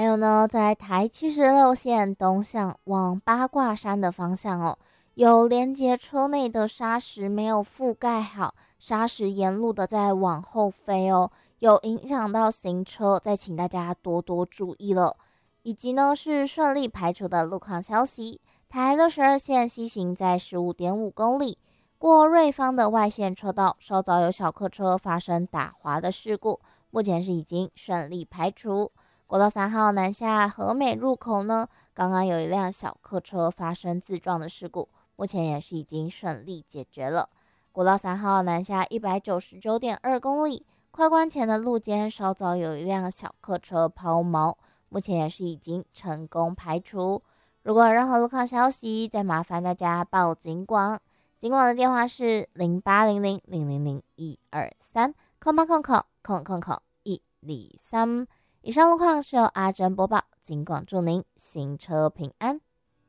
有呢，在台76线东向往八卦山的方向哦，有连接车内的砂石没有覆盖好，砂石沿路的在往后飞哦，有影响到行车，再请大家多多注意了。以及呢是顺利排除的路况消息，台62线西行在 15.5 公里，过瑞芳的外线车道，稍早有小客车发生打滑的事故，目前是已经顺利排除。国道3号南下和美入口呢，刚刚有一辆小客车发生自撞的事故，目前也是已经顺利解决了。国道3号南下 199.2 公里，快关前的路肩稍早有一辆小客车抛锚，目前也是已经成功排除。如果有任何路况消息，再麻烦大家报警广，警广的电话是0800-000-123，0800-123。以上路况是由阿珍播报，警广祝您行车平安。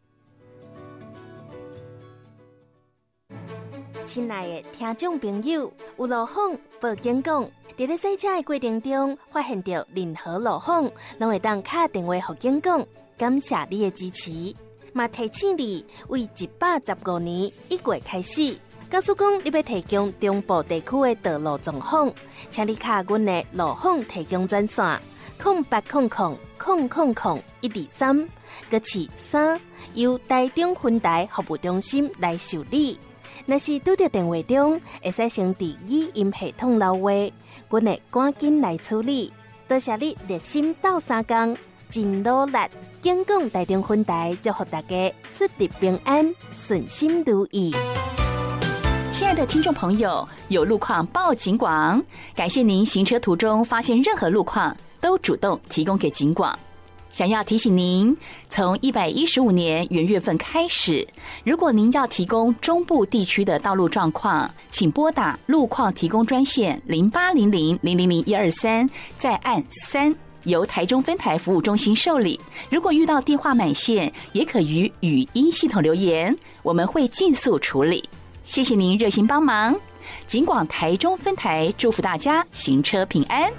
亲爱的听众朋友，有路况报警讲，在咧洗车的过程中发现到任何路况，拢会当打电话给警讲，感谢你的支持。嘛提醒你，为115年1月开始，假使讲你要提供中部地区的道路状况，请你卡阮的路况提供专线。0800-000-123，搁是3，由台中分台服务中心来受理。若是拄到电话中，会使先伫语音系统留话，阮会赶紧来处理。多谢你热心斗3工，真努力。警广台中分台祝福大家出入平安，顺心如意。 亲爱的听众朋友，有路况报警广，感谢您行车途中发现任何路况都主动提供给警广。想要提醒您，从115年元月份开始，如果您要提供中部地区的道路状况，请拨打路况提供专线0800-000-123，再按3，由台中分台服务中心受理。如果遇到电话满线，也可于语音系统留言，我们会尽速处理。谢谢您热心帮忙，警广台中分台祝福大家行车平安。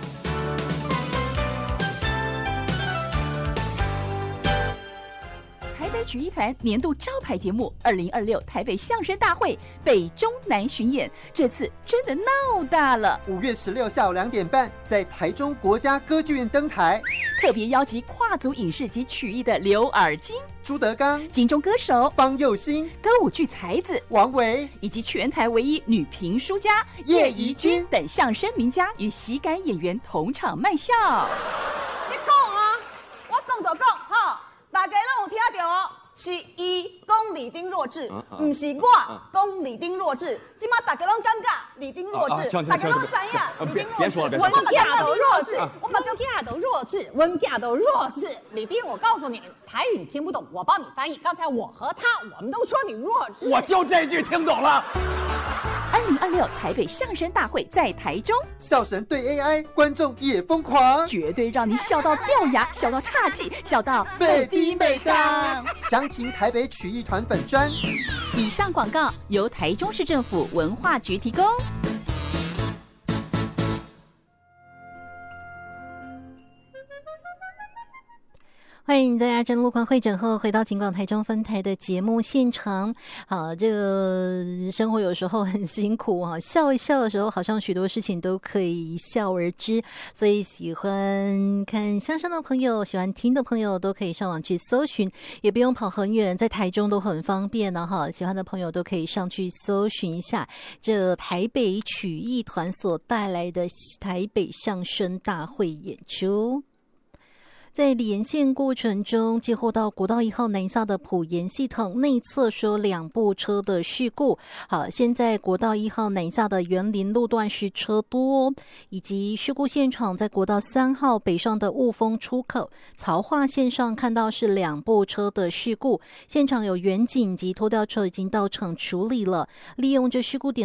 台北曲艺团年度招牌节目2026台北相声大会北中南巡演，这次真的闹大了。 5月16下午2点半，在台中国家歌剧院登台， 特别邀集跨族影视及曲艺的刘尔金、 朱德刚、 金钟歌手方佑兴、 歌舞剧才子王维，以及全台唯一女评书家叶怡君等相声名家与喜感演员同场卖笑。 你讲啊，我讲就讲哈，大家拢有听到哦，是伊讲李丁弱智，不是我讲李丁弱智。今麦大家拢感觉李丁弱智，大家拢知影李丁弱智。 文囝都弱智，文囝都弱智，文囝都弱智。李丁，我告诉你，台语你听不懂，我帮你翻译。刚才我和他，我们都说你弱智。 我就这句听懂了。 2026台北相声大会在台中， 笑神对 AI， 观众也疯狂， 绝对让你笑到掉牙，笑到岔气，笑到美的美当。详情台北曲艺团粉专。 以上广告由台中市政府文化局提供。 欢迎在阿珍路况会诊后回到警广台中分台的节目现场。好，这个生活有时候很辛苦啊，笑一笑的时候，好像许多事情都可以一笑而知。所以喜欢看相声的朋友，喜欢听的朋友，都可以上网去搜寻，也不用跑很远，在台中都很方便呢。哈，喜欢的朋友都可以上去搜寻一下这台北曲艺团所带来的台北相声大会演出。在连线过程中，接获到国道1号南下的埔盐系统内侧有2部车的事故。好，现在国道1号南下的园林路段是车多，以及事故现场在国道3号北上的雾峰出口曹化线上看到是2部车的事故，现场有员警及拖吊车已经到场处理了，利用这事故点